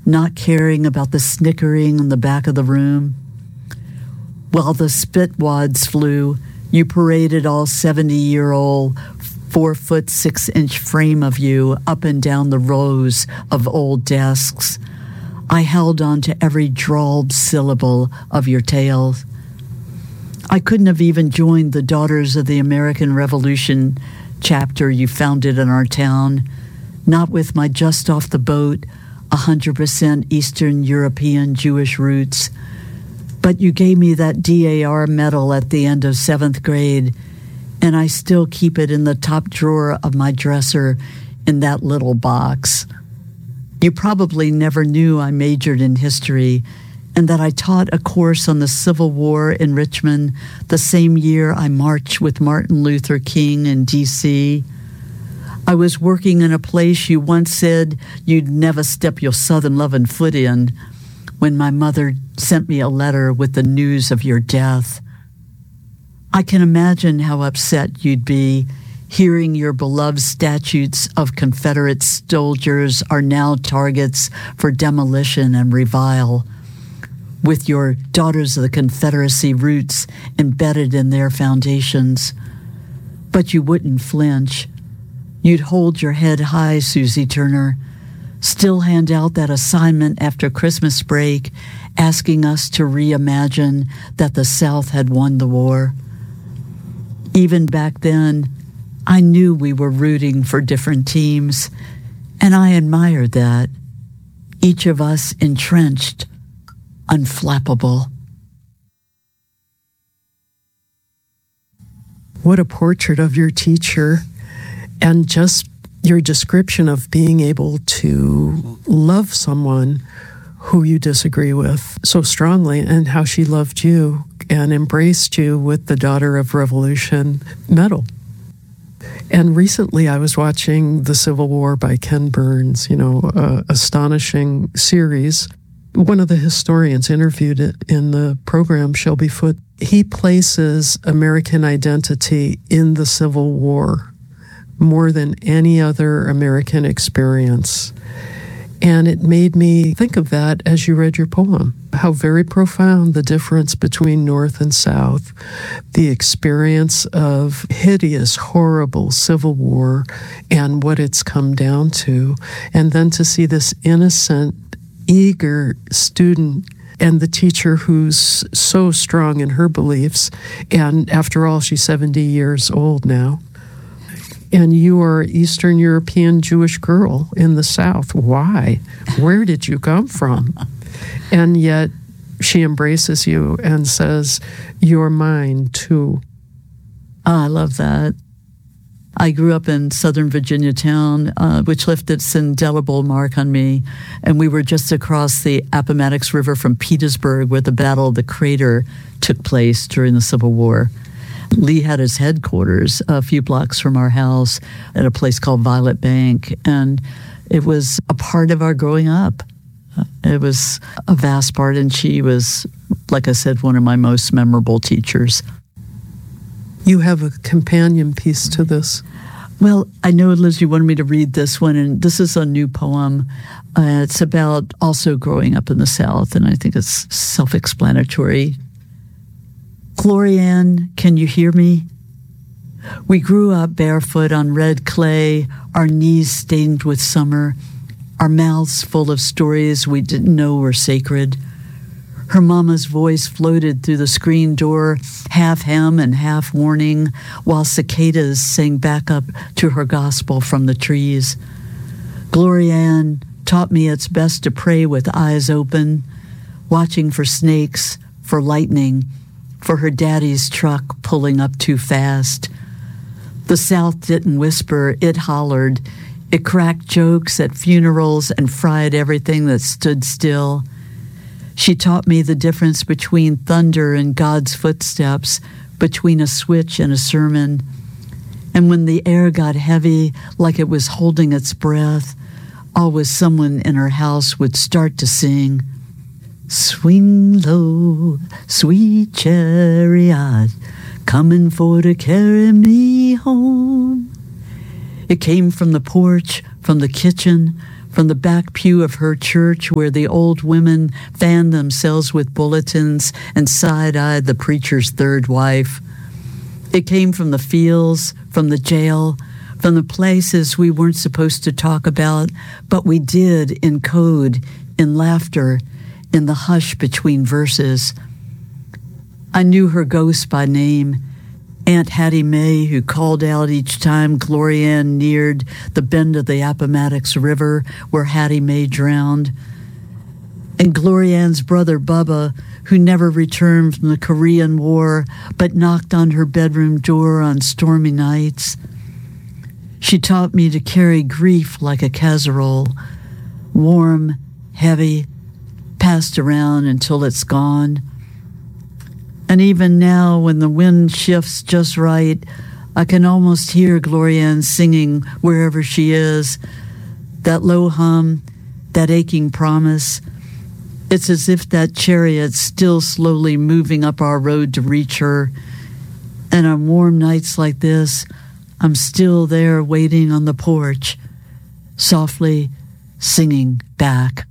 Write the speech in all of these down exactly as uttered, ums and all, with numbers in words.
not caring about the snickering in the back of the room. While the spitwads flew, you paraded all seventy-year-old, four-foot, six-inch frame of you up and down the rows of old desks. I held on to every drawled syllable of your tales. I couldn't have even joined the Daughters of the American Revolution chapter you founded in our town, not with my just off the boat, one hundred percent Eastern European Jewish roots. But you gave me that D A R medal at the end of seventh grade, and I still keep it in the top drawer of my dresser in that little box. You probably never knew I majored in history and that I taught a course on the Civil War in Richmond the same year I marched with Martin Luther King in D C I was working in a place you once said you'd never step your southern loving foot in when my mother sent me a letter with the news of your death. I can imagine how upset you'd be hearing your beloved statues of Confederate soldiers are now targets for demolition and revile, with your Daughters of the Confederacy roots embedded in their foundations. But you wouldn't flinch. You'd hold your head high, Susie Turner, still hand out that assignment after Christmas break, asking us to reimagine that the South had won the war. Even back then, I knew we were rooting for different teams, and I admired that. Each of us entrenched, unflappable. What a portrait of your teacher, and just your description of being able to love someone who you disagree with so strongly, and how she loved you and embraced you with the Daughter of Revolution medal. And recently I was watching The Civil War by Ken Burns, you know, uh, astonishing series. One of the historians interviewed it in the program, Shelby Foote, he places American identity in the Civil War more than any other American experience. And it made me think of that as you read your poem, how very profound the difference between North and South, the experience of hideous, horrible Civil War and what it's come down to. And then to see this innocent, eager student and the teacher who's so strong in her beliefs. And after all, she's seventy years old now. And you are an Eastern European Jewish girl in the South. Why? Where did you come from? And yet she embraces you and says, you're mine too. Oh, I love that. I grew up in Southern Virginia town, uh, which left its indelible mark on me. And we were just across the Appomattox River from Petersburg, where the Battle of the Crater took place during the Civil War. Lee had his headquarters a few blocks from our house at a place called Violet Bank, and it was a part of our growing up. It was a vast part, and she was, like I said, one of my most memorable teachers. You have a companion piece to this. Well, I know, Liz, you wanted me to read this one, and this is a new poem. Uh, it's about also growing up in the South, and I think it's self-explanatory. Glorianne, can you hear me? We grew up barefoot on red clay, our knees stained with summer, our mouths full of stories we didn't know were sacred. Her mama's voice floated through the screen door, half hymn and half warning, while cicadas sang back up to her gospel from the trees. Glorianne taught me it's best to pray with eyes open, watching for snakes, for lightning, for her daddy's truck pulling up too fast. The South didn't whisper, it hollered. It cracked jokes at funerals and fried everything that stood still. She taught me the difference between thunder and God's footsteps, between a switch and a sermon. And when the air got heavy, like it was holding its breath, always someone in her house would start to sing, swing low, sweet chariot, coming for to carry me home. It came from the porch, from the kitchen, from the back pew of her church where the old women fanned themselves with bulletins and side-eyed the preacher's third wife. It came from the fields, from the jail, from the places we weren't supposed to talk about, but we did in code, in laughter, in the hush between verses. I knew her ghost by name, Aunt Hattie Mae, who called out each time Glorianne neared the bend of the Appomattox River where Hattie Mae drowned. And Glorianne's brother Bubba, who never returned from the Korean War but knocked on her bedroom door on stormy nights. She taught me to carry grief like a casserole, warm, heavy, passed around until it's gone. And even now, when the wind shifts just right, I can almost hear Glorianne singing wherever she is. That low hum, that aching promise. It's as if that chariot's still slowly moving up our road to reach her. And on warm nights like this, I'm still there waiting on the porch, softly singing back.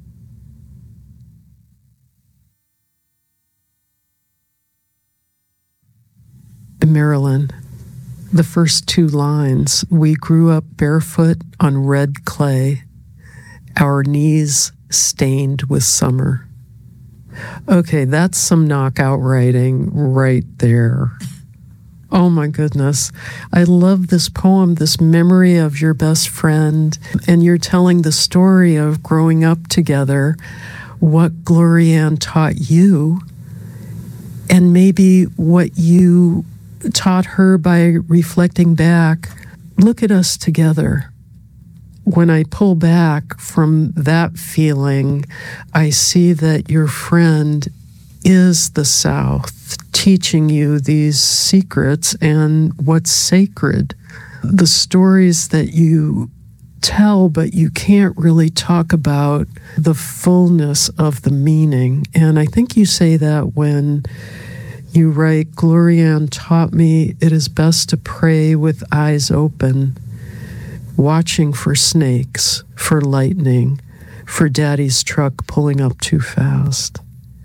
Marilyn, the first two lines, we grew up barefoot on red clay, our knees stained with summer. Okay, that's some knockout writing right there. Oh my goodness. I love this poem, this memory of your best friend, and you're telling the story of growing up together, what Glorianne taught you, and maybe what you taught her by reflecting back. Look at us together. When I pull back from that feeling, I see that your friend is the South, teaching you these secrets and what's sacred. The stories that you tell, but you can't really talk about the fullness of the meaning. And I think you say that when you write, Glorianne taught me it is best to pray with eyes open, watching for snakes, for lightning, for Daddy's truck pulling up too fast.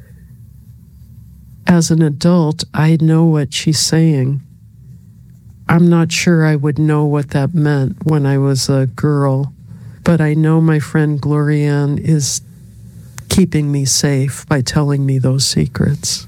As an adult, I know what she's saying. I'm not sure I would know what that meant when I was a girl, but I know my friend Glorianne is keeping me safe by telling me those secrets.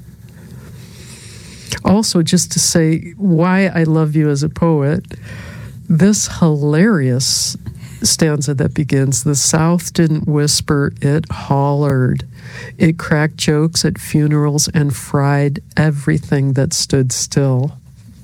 Also, just to say why I love you as a poet, this hilarious stanza that begins, the South didn't whisper, it hollered. It cracked jokes at funerals and fried everything that stood still.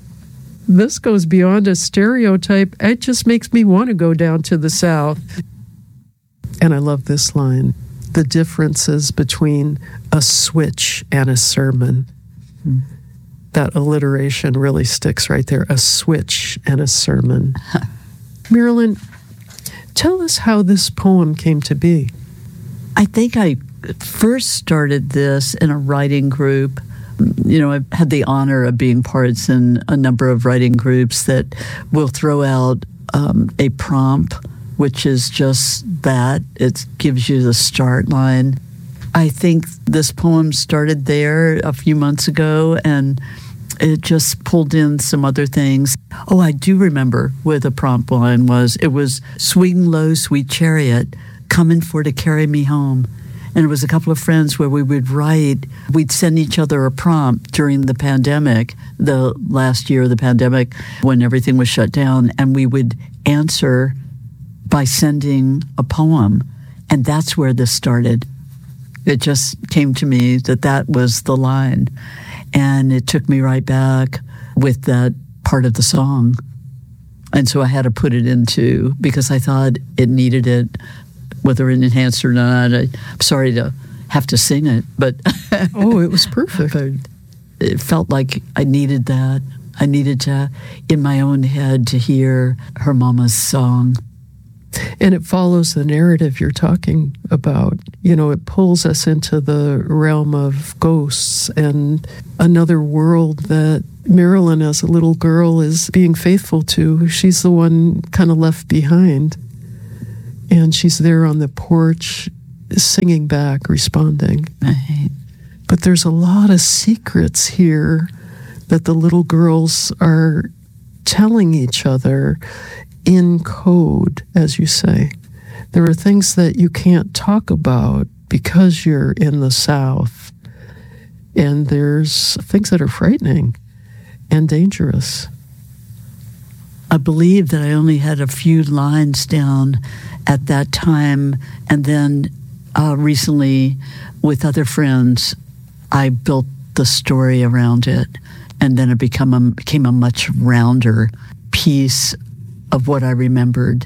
This goes beyond a stereotype. It just makes me want to go down to the South. And I love this line, the differences between a switch and a sermon. Mm. That alliteration really sticks right there, a switch and a sermon. Marilyn, tell us how this poem came to be. I think I first started this in a writing group. You know, I've had the honor of being parts in a number of writing groups that will throw out um, a prompt, which is just that. It gives you the start line. I think this poem started there a few months ago, and it just pulled in some other things. Oh, I do remember where the prompt line was. It was, swing low, sweet chariot, coming for to carry me home. And it was a couple of friends where we would write, we'd send each other a prompt during the pandemic, the last year of the pandemic, when everything was shut down, and we would answer by sending a poem. And that's where this started. It just came to me that that was the line. And it took me right back with that part of the song. And so I had to put it into, because I thought it needed it, whether it enhanced or not. I, I'm sorry to have to sing it, but... Oh, it was perfect. It felt like I needed that. I needed to, in my own head, to hear her mama's song. And it follows the narrative you're talking about. You know, it pulls us into the realm of ghosts and another world that Marilyn, as a little girl, is being faithful to. She's the one kind of left behind. And she's there on the porch singing back, responding. Right. But there's a lot of secrets here that the little girls are telling each other in code, as you say. There are things that you can't talk about because you're in the South. And there's things that are frightening and dangerous. I believe that I only had a few lines down at that time, and then uh, recently, with other friends, I built the story around it, and then it become a, became a much rounder piece of what I remembered.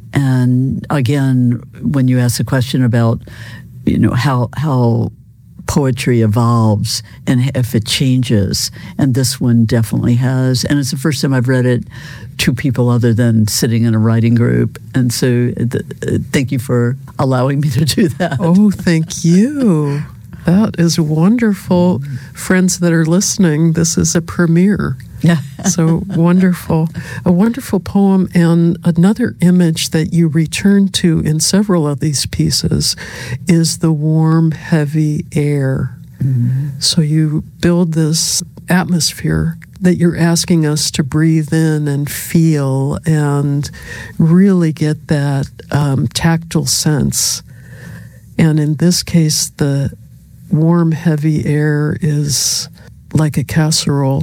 And again, when you ask a question about, you know, how how poetry evolves and if it changes, and this one definitely has, and it's the first time I've read it to people other than sitting in a writing group, and so th- thank you for allowing me to do that. Oh, thank you. That is wonderful. Friends that are listening, this is a premiere. Yeah. So wonderful. A wonderful poem, and another image that you return to in several of these pieces is the warm, heavy air. Mm-hmm. So you build this atmosphere that you're asking us to breathe in and feel and really get that um, tactile sense. And in this case, the warm, heavy air is like a casserole,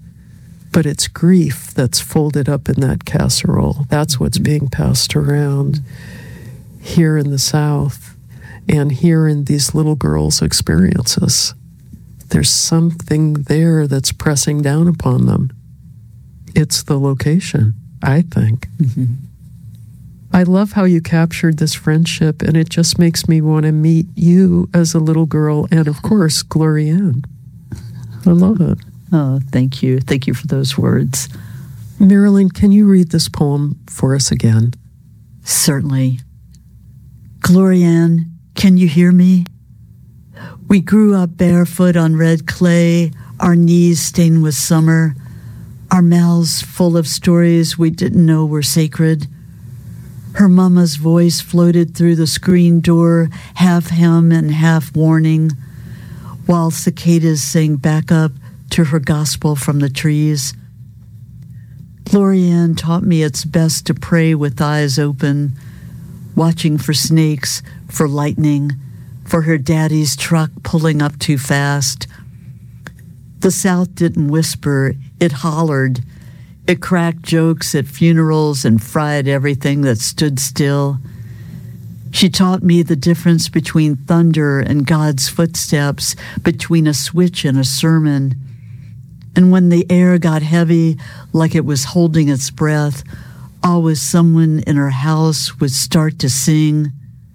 but it's grief that's folded up in that casserole. That's what's being passed around here in the South and here in these little girls' experiences. There's something there that's pressing down upon them. It's the location, I think. Mm-hmm. I love how you captured this friendship, and it just makes me want to meet you as a little girl and, of course, Glorianne. I love it. Oh, thank you. Thank you for those words. Marilyn, can you read this poem for us again? Certainly. Glorianne, can you hear me? We grew up barefoot on red clay, our knees stained with summer, our mouths full of stories we didn't know were sacred. Her mama's voice floated through the screen door, half hymn and half warning, while cicadas sang back up to her gospel from the trees. Glorianne taught me it's best to pray with eyes open, watching for snakes, for lightning, for her daddy's truck pulling up too fast. The South didn't whisper, it hollered. It cracked jokes at funerals and fried everything that stood still. She taught me the difference between thunder and God's footsteps, between a switch and a sermon. And when the air got heavy, like it was holding its breath, always someone in her house would start to sing,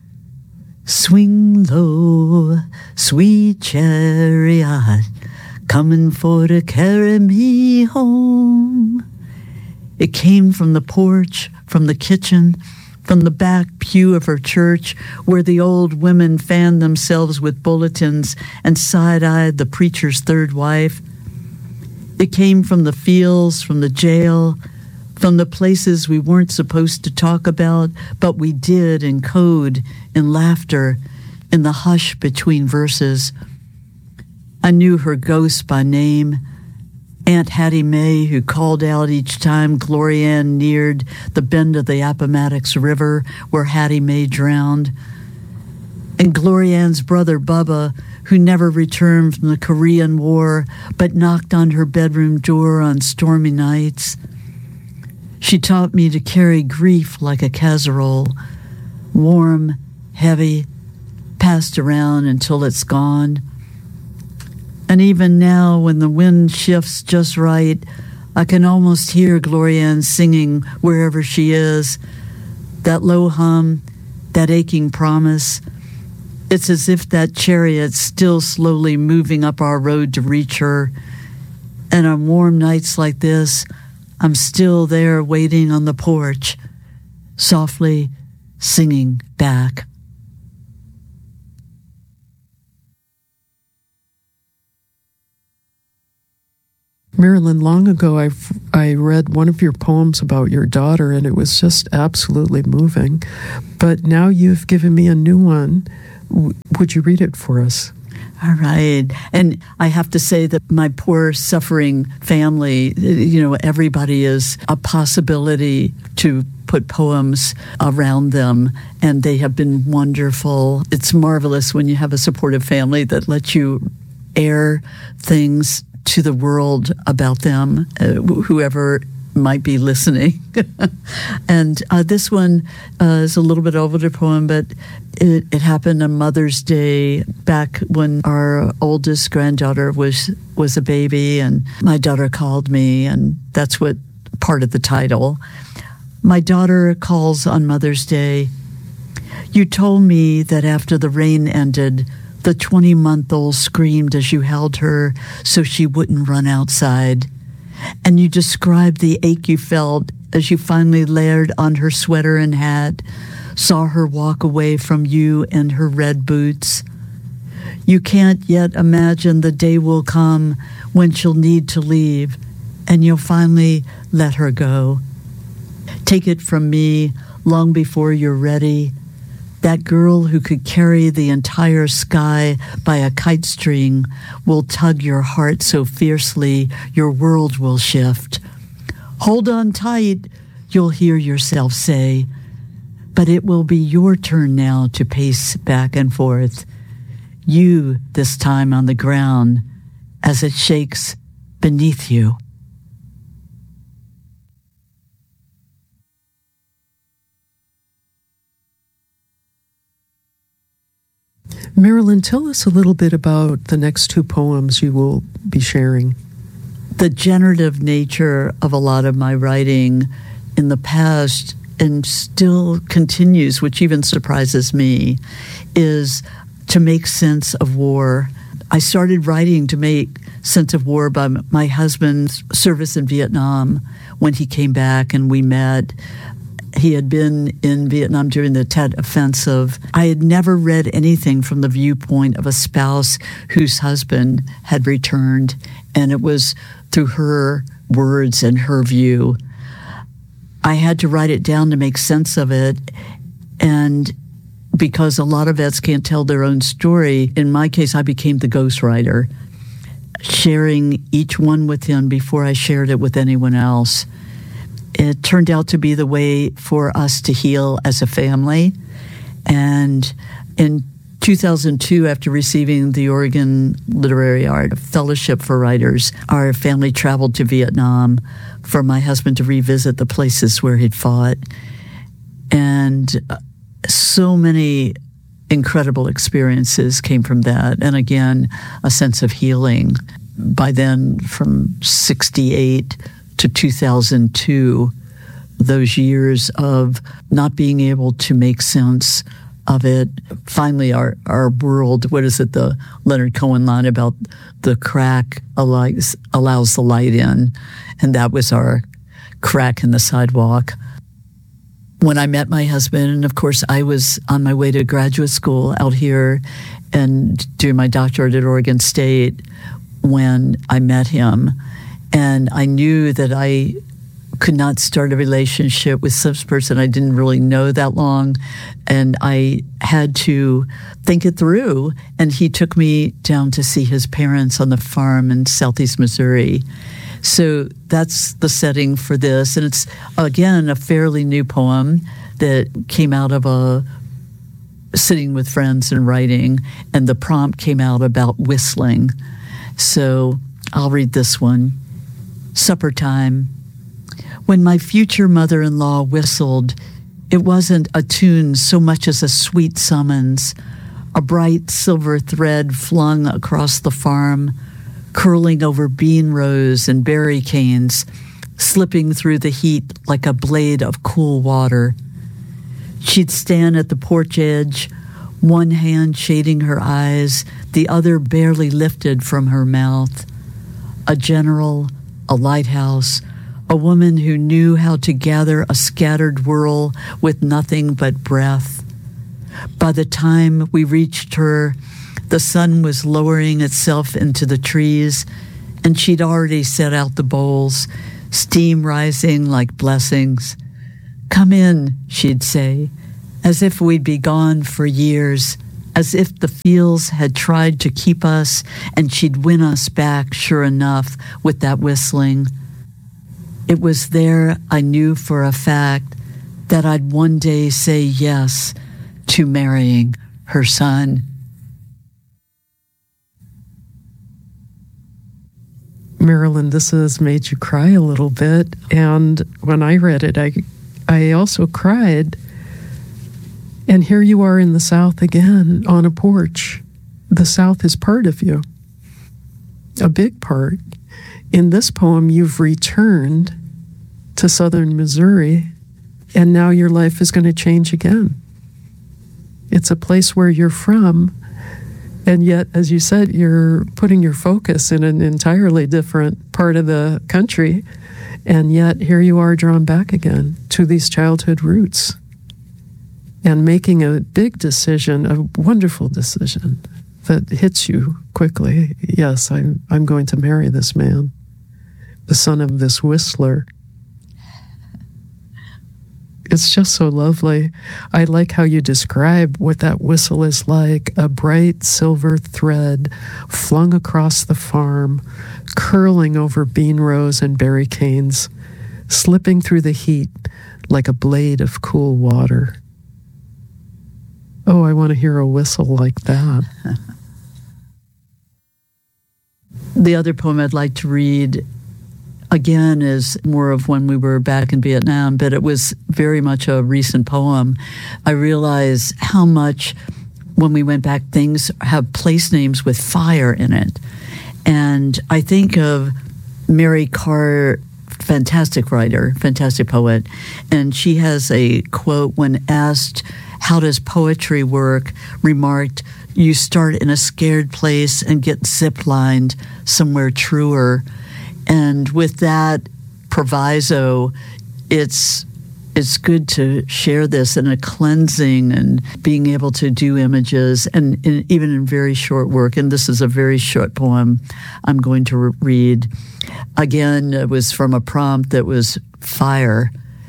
"Swing low, sweet chariot, coming for to carry me home." It came from the porch, from the kitchen, from the back pew of her church, where the old women fanned themselves with bulletins and side-eyed the preacher's third wife. It came from the fields, from the jail, from the places we weren't supposed to talk about, but we did in code, in laughter, in the hush between verses. I knew her ghost by name, Aunt Hattie Mae, who called out each time Glorianne neared the bend of the Appomattox River where Hattie Mae drowned. And Glorianne's brother Bubba, who never returned from the Korean War but knocked on her bedroom door on stormy nights. She taught me to carry grief like a casserole, warm, heavy, passed around until it's gone. And even now, when the wind shifts just right, I can almost hear Glorianne singing wherever she is. That low hum, that aching promise. It's as if that chariot's still slowly moving up our road to reach her. And on warm nights like this, I'm still there waiting on the porch, softly singing back. Marilyn, long ago I I read one of your poems about your daughter, and it was just absolutely moving. But now you've given me a new one. W- would you read it for us? All right. And I have to say that my poor suffering family, you know, everybody is a possibility to put poems around them, and they have been wonderful. It's marvelous when you have a supportive family that lets you air things to the world about them, uh, wh- whoever might be listening. And uh, this one uh, is a little bit older poem, but it, it happened on Mother's Day back when our oldest granddaughter was was a baby, and my daughter called me, and that's what part of the title. My daughter calls on Mother's Day. You told me that after the rain ended, the twenty-month-old screamed as you held her so she wouldn't run outside. And you described the ache you felt as you finally layered on her sweater and hat, saw her walk away from you in her red boots. You can't yet imagine the day will come when she'll need to leave, and you'll finally let her go. Take it from me, long before you're ready, that girl who could carry the entire sky by a kite string will tug your heart so fiercely your world will shift. Hold on tight, you'll hear yourself say, but it will be your turn now to pace back and forth. You, this time on the ground, as it shakes beneath you. Marilyn, tell us a little bit about the next two poems you will be sharing. The generative nature of a lot of my writing in the past, and still continues, which even surprises me, is to make sense of war. I started writing to make sense of war by my husband's service in Vietnam when he came back and we met. He had been in Vietnam during the Tet Offensive. I had never read anything from the viewpoint of a spouse whose husband had returned, and it was through her words and her view. I had to write it down to make sense of it, and because a lot of vets can't tell their own story, in my case, I became the ghostwriter, sharing each one with him before I shared it with anyone else. It turned out to be the way for us to heal as a family. And in two thousand two, after receiving the Oregon Literary Art Fellowship for Writers, our family traveled to Vietnam for my husband to revisit the places where he'd fought. And so many incredible experiences came from that. And again, a sense of healing. By then, from sixty-eight to two thousand two, those years of not being able to make sense of it. Finally, our, our world, what is it, the Leonard Cohen line about the crack allows, allows the light in, and that was our crack in the sidewalk. When I met my husband, and of course I was on my way to graduate school out here and doing my doctorate at Oregon State when I met him. And I knew that I could not start a relationship with some person I didn't really know that long. And I had to think it through. And he took me down to see his parents on the farm in Southeast Missouri. So that's the setting for this. And it's, again, a fairly new poem that came out of a sitting with friends and writing. And the prompt came out about whistling. So I'll read this one. Supper time. When my future mother-in-law whistled, it wasn't a tune so much as a sweet summons, a bright silver thread flung across the farm, curling over bean rows and berry canes, slipping through the heat like a blade of cool water. She'd stand at the porch edge, one hand shading her eyes, the other barely lifted from her mouth. A general, a lighthouse, a woman who knew how to gather a scattered whirl with nothing but breath. By the time we reached her, the sun was lowering itself into the trees, and she'd already set out the bowls, steam rising like blessings. Come in, she'd say, as if we'd be gone for years, as if the fields had tried to keep us and she'd win us back, sure enough, with that whistling. It was there I knew for a fact that I'd one day say yes to marrying her son. Marilyn, this has made you cry a little bit. And when I read it, I, I also cried. And here you are in the South again on a porch. The South is part of you, a big part. In this poem, you've returned to Southern Missouri, and now your life is going to change again. It's a place where you're from, and yet, as you said, you're putting your focus in an entirely different part of the country, and yet here you are drawn back again to these childhood roots and making a big decision, a wonderful decision that hits you quickly. Yes, I'm, I'm going to marry this man, the son of this whistler. It's just so lovely. I like how you describe what that whistle is like, a bright silver thread flung across the farm, curling over bean rows and berry canes, slipping through the heat like a blade of cool water. Oh, I want to hear a whistle like that. The other poem I'd like to read again is more of when we were back in Vietnam, but it was very much a recent poem. I realize how much when we went back, things have place names with fire in it. And I think of Mary Karr, fantastic writer, fantastic poet, and she has a quote when asked, how does poetry work, remarked, you start in a scared place and get zip-lined somewhere truer. And with that proviso, it's it's good to share this in a cleansing and being able to do images, and in, even in very short work. And this is a very short poem I'm going to re- read. Again, it was from a prompt that was fire.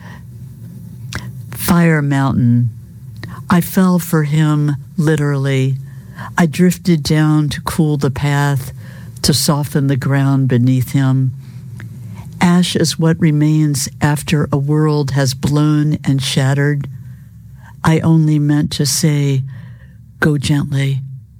Fire mountain. I fell for him, literally. I drifted down to cool the path, to soften the ground beneath him. Ash is what remains after a world has blown and shattered. I only meant to say, go gently.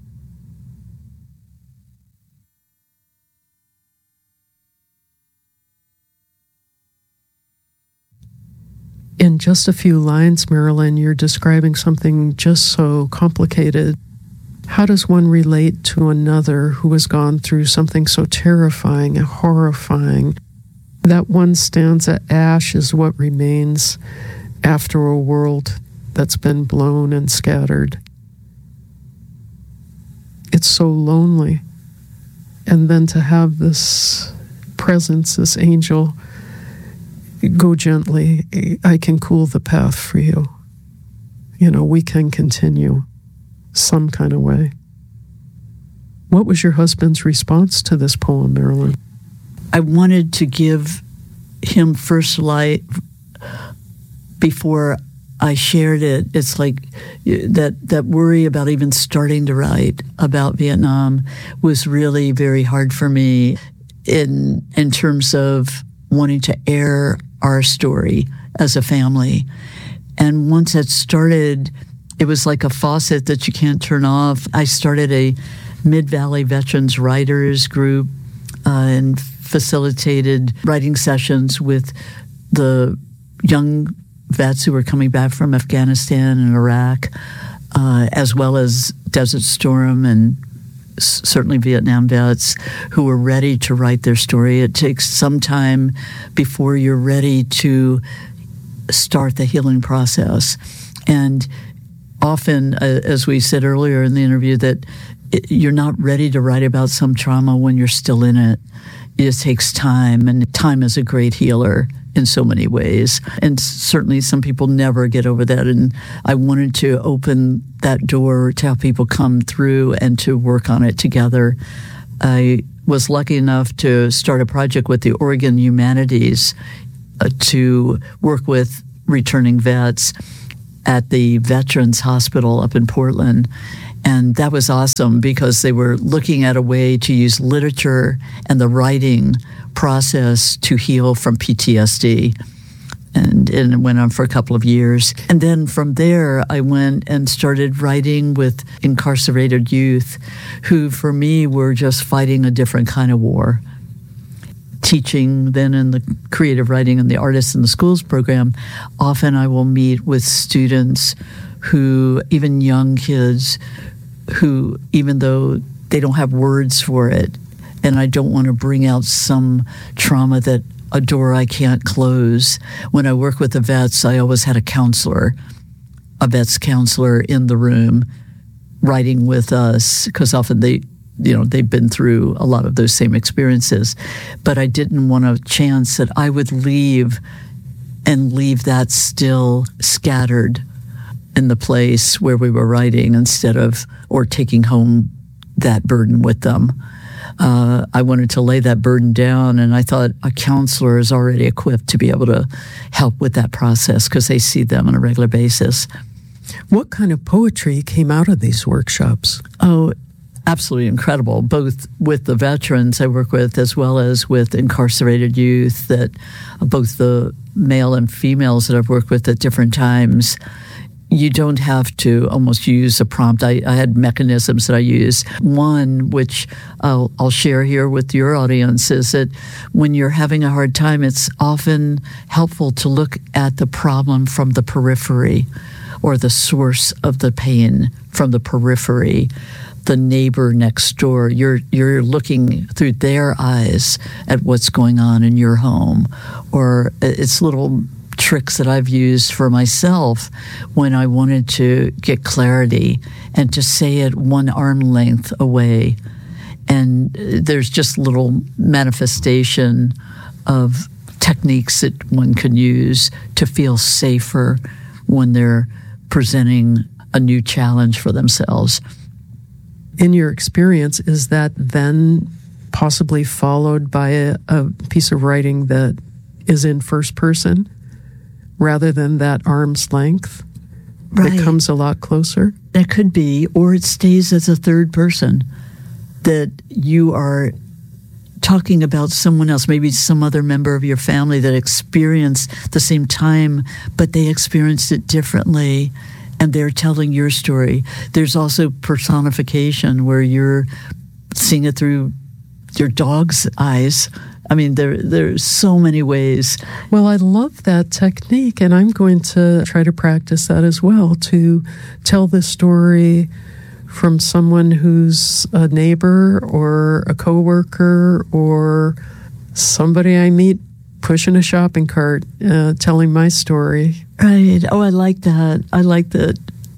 In just a few lines, Marilyn, you're describing something just so complicated. How does one relate to another who has gone through something so terrifying and horrifying? That one stanza, ash is what remains after a world that's been blown and scattered. It's so lonely. And then to have this presence, this angel, go gently, I can cool the path for you. You know, we can continue some kind of way. What was your husband's response to this poem, Marilyn? I wanted to give him first light before I shared it. It's like that that worry about even starting to write about Vietnam was really very hard for me in in terms of wanting to air our story as a family. And once it started, it was like a faucet that you can't turn off. I started a Mid-Valley Veterans Writers group uh, and facilitated writing sessions with the young vets who were coming back from Afghanistan and Iraq, uh, as well as Desert Storm and s- certainly Vietnam vets who were ready to write their story. It takes some time before you're ready to start the healing process. And often, uh, as we said earlier in the interview, that it, you're not ready to write about some trauma when you're still in it. It takes time, and time is a great healer in so many ways. And certainly some people never get over that. And I wanted to open that door to have people come through and to work on it together. I was lucky enough to start a project with the Oregon Humanities uh, to work with returning vets at the Veterans Hospital up in Portland. And that was awesome because they were looking at a way to use literature and the writing process to heal from P T S D. And, and it went on for a couple of years. And then from there, I went and started writing with incarcerated youth who, for me, were just fighting a different kind of war. Teaching then in the creative writing and the Artists in the Schools program, often I will meet with students who, even young kids, who, even though they don't have words for it, and I don't want to bring out some trauma that a door I can't close. When I work with the vets, I always had a counselor, a vet's counselor in the room writing with us, because often they, you know, they've been through a lot of those same experiences. But I didn't want a chance that I would leave and leave that still scattered in the place where we were writing instead of, or taking home that burden with them. Uh, I wanted to lay that burden down, and I thought a counselor is already equipped to be able to help with that process because they see them on a regular basis. What kind of poetry came out of these workshops? Oh, absolutely incredible, both with the veterans I work with as well as with incarcerated youth, that both the male and females that I've worked with at different times. You don't have to almost use a prompt. I, I had mechanisms that I use. One, which I'll, I'll share here with your audience, is that when you're having a hard time, it's often helpful to look at the problem from the periphery, or the source of the pain from the periphery. The neighbor next door, you're you're looking through their eyes at what's going on in your home. Or it's little tricks that I've used for myself when I wanted to get clarity and to say it one arm length away. And there's just little manifestation of techniques that one can use to feel safer when they're presenting a new challenge for themselves. In your experience, is that then possibly followed by a, a piece of writing that is in first person rather than that arm's length? Right. That comes a lot closer? That could be, or it stays as a third person, that you are talking about someone else, maybe some other member of your family that experienced the same time, but they experienced it differently, and they're telling your story. There's also personification where you're seeing it through your dog's eyes. I mean, there there's so many ways. Well, I love that technique, and I'm going to try to practice that as well, to tell the story from someone who's a neighbor or a coworker or somebody I meet pushing a shopping cart, uh, telling my story. Right. Oh, I like that. I like that.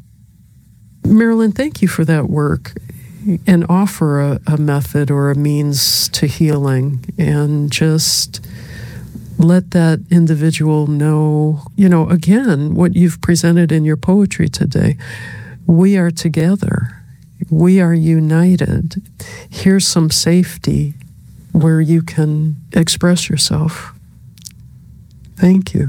Marilyn, thank you for that work. And offer a, a method or a means to healing, and just let that individual know, you know, again, what you've presented in your poetry today. We are together. We are united. Here's some safety where you can express yourself. Thank you.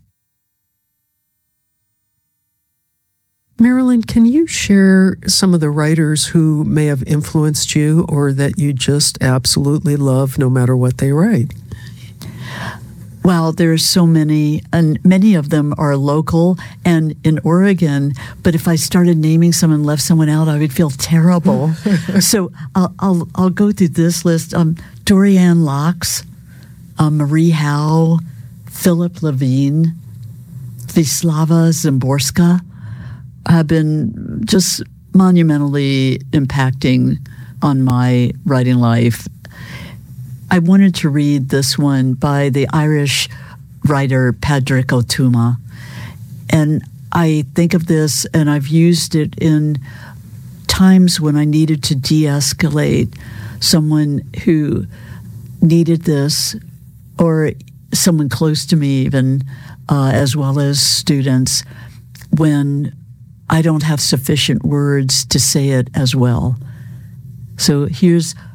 Marilyn, can you share some of the writers who may have influenced you or that you just absolutely love no matter what they write? Well, there's so many, and many of them are local and in Oregon, but if I started naming some and left someone out, I would feel terrible. So I'll, I'll I'll go through this list. Um, Dorianne Laux, uh, Marie Howe, Philip Levine, Wisława Szymborska have been just monumentally impacting on my writing life. I wanted to read this one by the Irish writer Padraig Ó Tuama. And I think of this, and I've used it in times when I needed to de-escalate someone who needed this, or someone close to me even, uh, as well as students, when I don't have sufficient words to say it as well. So here's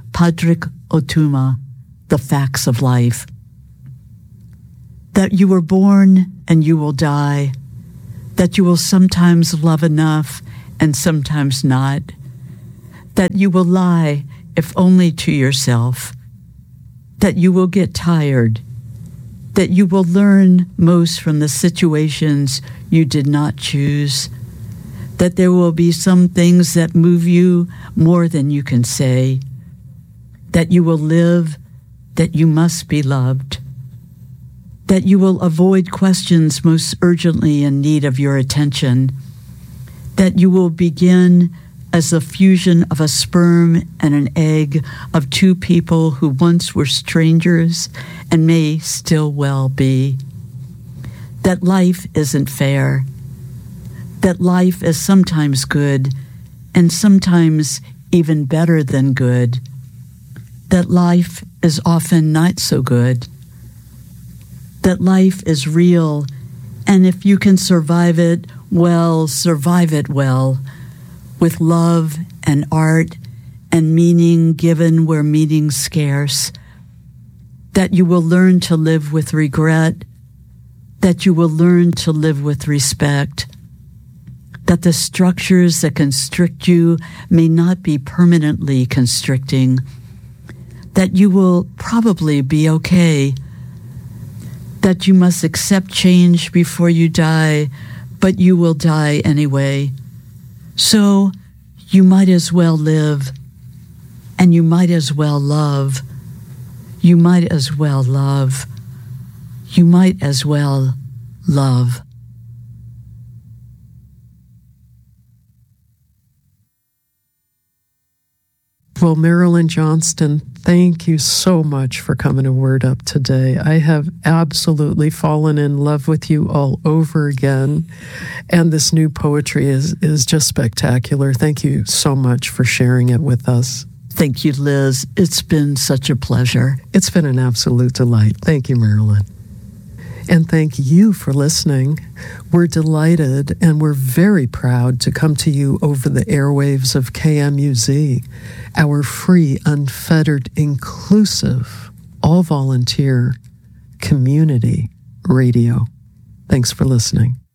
Padraig Ó Tuama, The Facts of Life. That you were born and you will die, that you will sometimes love enough and sometimes not, that you will lie if only to yourself, that you will get tired, that you will learn most from the situations you did not choose, that there will be some things that move you more than you can say, that you will live, that you must be loved, that you will avoid questions most urgently in need of your attention, that you will begin as the fusion of a sperm and an egg of two people who once were strangers and may still well be, that life isn't fair, that life is sometimes good and sometimes even better than good, that life is often not so good, that life is real, and if you can survive it, well, survive it well, with love and art and meaning given where meaning's scarce, that you will learn to live with regret, that you will learn to live with respect, that the structures that constrict you may not be permanently constricting, that you will probably be okay, that you must accept change before you die, but you will die anyway. So you might as well live, and you might as well love. You might as well love. You might as well love. Well, Marilyn Johnston, thank you so much for coming to Word Up today. I have absolutely fallen in love with you all over again. And this new poetry is, is just spectacular. Thank you so much for sharing it with us. Thank you, Liz. It's been such a pleasure. It's been an absolute delight. Thank you, Marilyn. And thank you for listening. We're delighted and we're very proud to come to you over the airwaves of K M U Z, our free, unfettered, inclusive, all-volunteer community radio. Thanks for listening.